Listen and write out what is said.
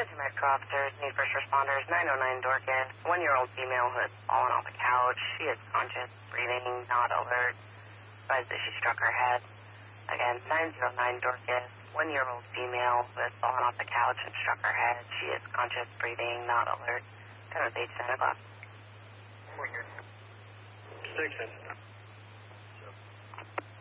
2 medical officers, need first responders, 909 Dorcas, 1-year-old female who has fallen off the couch. She is conscious, breathing, not alert. Advised that she struck her head. Again, 909 Dorcas, 1-year-old female who has fallen off the couch and struck her head. She is conscious, breathing, not alert. 10 with 8 Santa Claus. 6.